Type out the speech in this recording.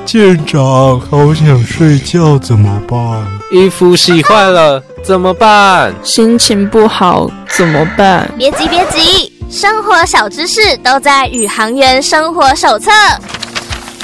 舰长，好想睡觉，怎么办？ 衣服洗坏了怎么办？ 心情不好怎么办？ 别急，生活小知识都在宇航员生活手册。